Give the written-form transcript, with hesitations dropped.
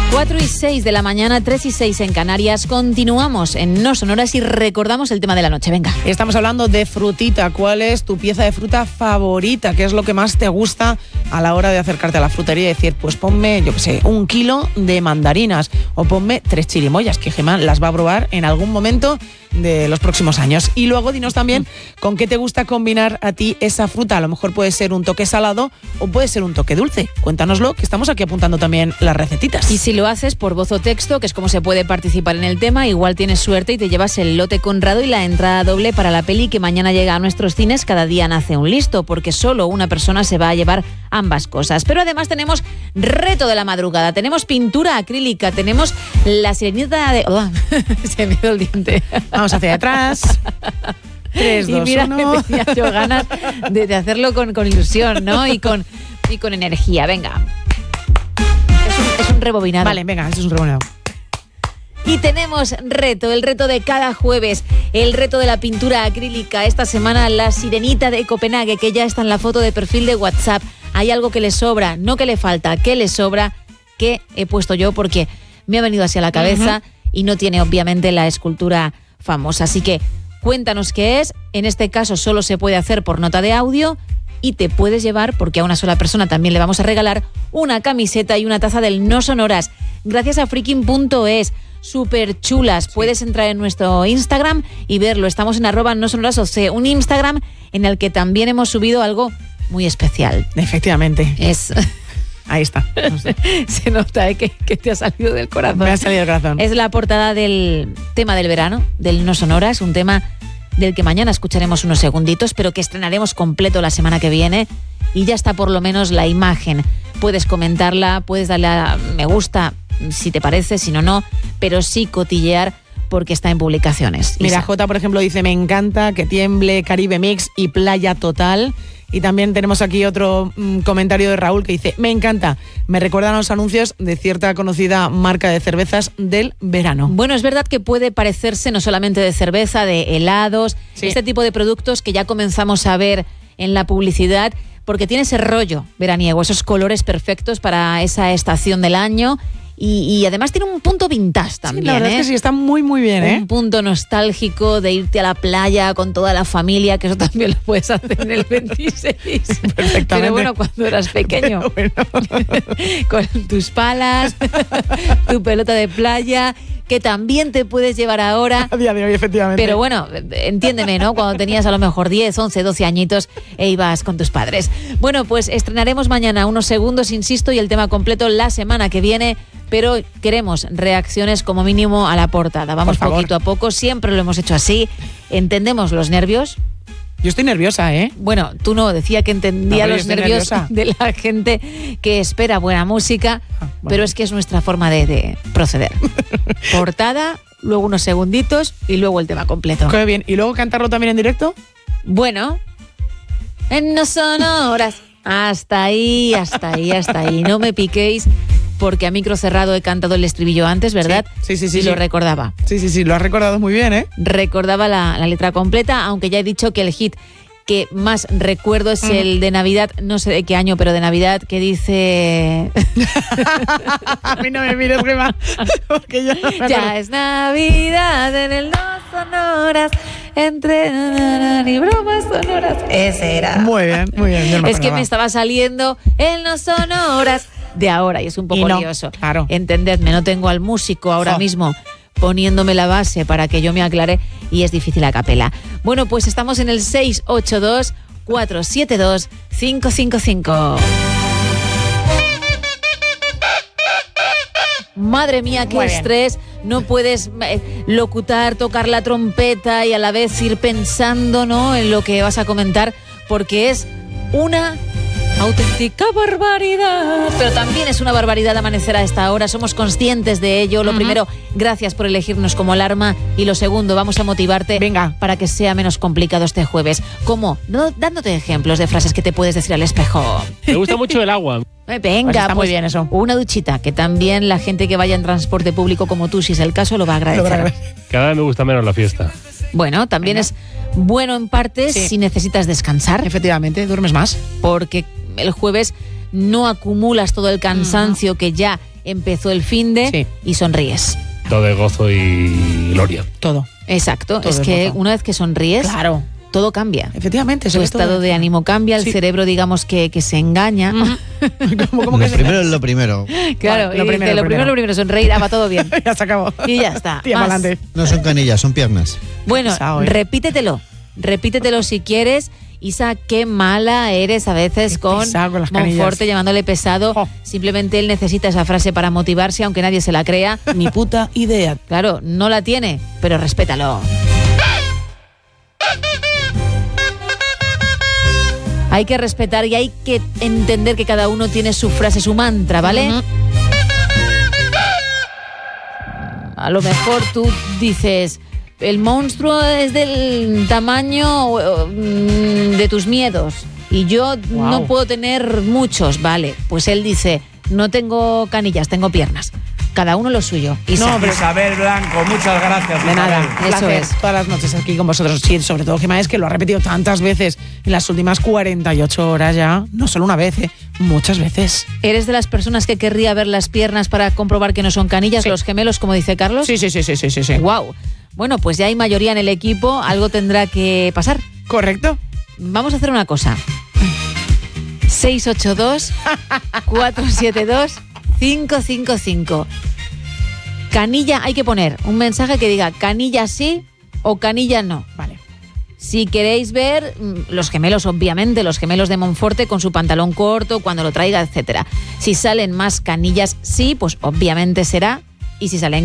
4:06 de la mañana, 3:06 en Canarias. Continuamos en No Sonoras y recordamos el tema de la noche. Venga. Estamos hablando de frutita. ¿Cuál es tu pieza de fruta favorita? ¿Qué es lo que más te gusta a la hora de acercarte a la frutería y decir, pues ponme, yo qué sé, 1 kilo de mandarinas o ponme 3 chirimoyas, que Gemma las va a probar en algún momento de los próximos años? Y luego dinos también con qué te gusta combinar a ti esa fruta. A lo mejor puede ser un toque salado o puede ser un toque dulce. Cuéntanoslo, que estamos aquí apuntando también las recetitas. Y si lo haces por voz o texto, que es como se puede participar en el tema, igual tienes suerte y te llevas el lote Conrado y la entrada doble para la peli que mañana llega a nuestros cines. Cada día nace un listo, porque solo una persona se va a llevar ambas cosas. Pero además tenemos reto de la madrugada, tenemos pintura acrílica, tenemos la sirenita de... Oh, se me dio el diente. Vamos hacia atrás. 3, 2, 1. Y mira, que tenía yo ganas de hacerlo con ilusión, ¿no? Y con energía. Venga. Es un rebobinado. Vale, venga, esto es un rebobinado. Y tenemos reto, el reto de cada jueves, el reto de la pintura acrílica. Esta semana la sirenita de Copenhague, que ya está en la foto de perfil de WhatsApp. Hay algo que le sobra, no que le falta, que le sobra, que he puesto yo porque me ha venido así a la cabeza y no tiene obviamente la escultura famosa. Así que cuéntanos qué es. En este caso solo se puede hacer por nota de audio y te puedes llevar, porque a una sola persona también le vamos a regalar, una camiseta y una taza del No Sonoras. Gracias a freaking.es. Súper chulas. Sí. Puedes entrar en nuestro Instagram y verlo. Estamos en @nosonoras, un Instagram en el que también hemos subido algo muy especial. Efectivamente. Es... Ahí está. No sé. Se nota que te ha salido del corazón. Me ha salido del corazón. Es la portada del tema del verano, del No Sonoras, un tema del que mañana escucharemos unos segunditos, pero que estrenaremos completo la semana que viene. Y ya está por lo menos la imagen. Puedes comentarla, puedes darle a me gusta si te parece, si no, no, pero sí cotillear porque está en publicaciones. Mira, Jota, por ejemplo, dice, me encanta que tiemble, Caribe Mix y playa total. Y también tenemos aquí otro comentario de Raúl que dice, me encanta, me recuerdan a los anuncios de cierta conocida marca de cervezas del verano. Bueno, es verdad que puede parecerse no solamente de cerveza, de helados, sí, este tipo de productos que ya comenzamos a ver en la publicidad, porque tiene ese rollo veraniego, esos colores perfectos para esa estación del año. Y además tiene un punto vintage también. Sí, la verdad es que sí, está muy, muy bien. Un punto nostálgico de irte a la playa con toda la familia, que eso también lo puedes hacer en el 26. Perfectamente. Pero bueno, cuando eras pequeño. Bueno. Con tus palas, tu pelota de playa, que también te puedes llevar ahora. A día de hoy, efectivamente. Pero bueno, entiéndeme, ¿no? Cuando tenías a lo mejor 10, 11, 12 añitos e ibas con tus padres. Bueno, pues estrenaremos mañana unos segundos, insisto, y el tema completo la semana que viene. Pero queremos reacciones como mínimo a la portada. Vamos poquito a poco, siempre lo hemos hecho así. Entendemos los nervios. Yo estoy nerviosa, ¿eh? Bueno, tú no, decía que entendía los nervios de la gente que espera buena música, bueno, pero es que es nuestra forma de proceder. Portada, luego unos segunditos y luego el tema completo. Qué bien. ¿Y luego cantarlo también en directo? Bueno, en No Sonoras. Hasta ahí, hasta ahí, hasta ahí. No me piquéis, porque a micro cerrado he cantado el estribillo antes, ¿verdad? Sí. Y lo recordaba. Sí, lo has recordado muy bien, ¿eh? Recordaba la letra completa, aunque ya he dicho que el hit que más recuerdo es el de Navidad, no sé de qué año, pero de Navidad, que dice... A mí no me mires, Gemma, porque yo no me ya es Navidad en el No Sonoras, entre y bromas sonoras. Ese era. Muy bien. Es que me estaba saliendo el No Sonoras de ahora y es un poco lioso. Claro. Entendedme, no tengo al músico ahora mismo poniéndome la base para que yo me aclare y es difícil a capela. Bueno, pues estamos en el 682-472-555. Madre mía, qué estrés. No puedes locutar, tocar la trompeta y a la vez ir pensando, ¿no?, en lo que vas a comentar, porque es una auténtica barbaridad. Pero también es una barbaridad amanecer a esta hora. Somos conscientes de ello. Lo primero, gracias por elegirnos como alarma. Y lo segundo, vamos a motivarte para que sea menos complicado este jueves. ¿Cómo? No, dándote ejemplos de frases que te puedes decir al espejo. Me gusta mucho el agua. Venga, pues está muy bien eso. Una duchita, que también la gente que vaya en transporte público como tú, si es el caso, lo va a agradecer. Cada vez me gusta menos la fiesta. Bueno, también es bueno en parte si necesitas descansar. Efectivamente, duermes más. Porque el jueves no acumulas todo el cansancio que ya empezó el finde Sí. y sonríes. Todo de gozo y gloria. Todo. Exacto, Todo es es que gozo. una vez que sonríes, Claro. todo cambia. Efectivamente. Tu estado de ánimo cambia, el Sí. cerebro digamos que se engaña. ¿Cómo que Lo primero es lo primero. Claro, Bueno, lo primero, sonreír, va todo bien. ya se acabó. Y ya está. Tía, Más. pa'lante. No son canillas, son piernas. Bueno, Pesado, ¿eh? repítetelo si quieres. Isa, qué mala eres a veces Qué con pesado con las canillas. Monforte llamándole pesado. Jo. Simplemente él necesita esa frase para motivarse, aunque nadie se la crea. Ni puta idea. Claro, no la tiene, pero respétalo. Hay que respetar y hay que entender que cada uno tiene su frase, su mantra, ¿vale? Ujú. A lo mejor tú dices, el monstruo es del tamaño de tus miedos y yo Guau. no puedo tener muchos, vale. Pues él dice, no tengo canillas, tengo piernas. Cada uno lo suyo. Isa. No, pero Isabel Blanco, muchas gracias. de nada. Isabel. Eso Placer. es. Todas las noches aquí con vosotros. Sí, sobre todo Gemma, es que lo ha repetido tantas veces en las últimas 48 horas ya. No solo una vez, muchas veces. ¿Eres de las personas que querría ver las piernas para comprobar que no son canillas, Sí. los gemelos, como dice Carlos? Sí. Wow. Bueno, pues ya hay mayoría en el equipo, algo tendrá que pasar. ¿Correcto? Vamos a hacer una cosa. 682-472-555. Canilla, hay que poner un mensaje que diga canilla sí o canilla no. Vale. Si queréis ver los gemelos, obviamente, los gemelos de Monforte con su pantalón corto, cuando lo traiga, etcétera. Si salen más canillas sí, pues obviamente será. Y si salen